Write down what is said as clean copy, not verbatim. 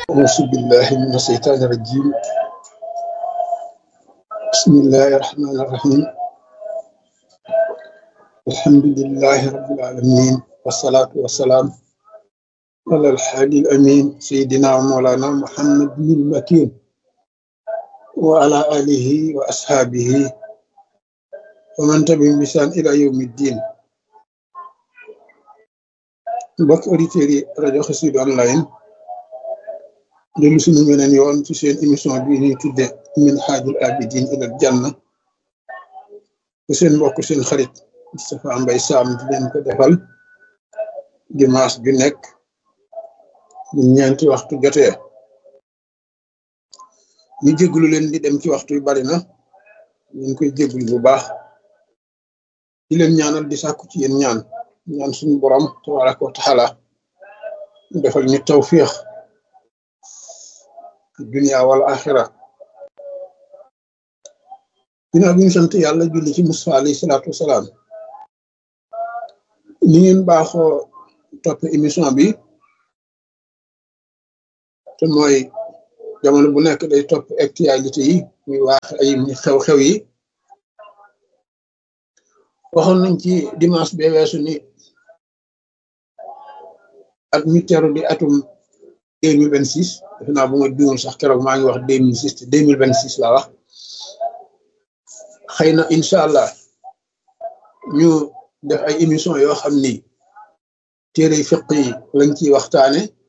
أعوذ بالله من الشيطان الرجيم. بسم الله الرحمن الرحيم. الحمد لله رب العالمين، والصلاة والسلام على الحادي الأمين سيدنا ومولانا محمد بن المكين وعلى آله وأصحابه ومن تبعهم بإحسان إلى يوم الدين. mbokk auditeurs yi rajo Xassida online dellu suñu beneen yoon ci seen émission bi ñuy tudde Minhajul Abidin ilal Janna te seen mbokk seen xarit Moustapha Mbaye Sam di leen ko defal dimanche ju nekk bu ñeenti waxtu jotee. ñu jégglu leen di dem ci waxtu yu bari na ñu ngi koy jégglu bu baax di leen ñaanal di sàkku ci yéen ñaan suñu borom tabaraka wa taala defal ñu tawfiix dunya wal axira. ginnaaw bi ñu sant yàlla julli ci Musaa alayhi salaatu wasalaam, ni ngeen baaxoo topp émission bi te mooy jamono bu nekk day topp actualité yi muy waax ay muy xew-xew yi. waxoon nañ ci dimanche bee weesu ni at mi teru di atum 2026, defe naa bu ma juumul sax keroog maa ngi wax 2006 te 2026 laa wax. xëy na incha allah ñu def ay émission yoo xam ni téere fiq yi lañ ciy waxtaane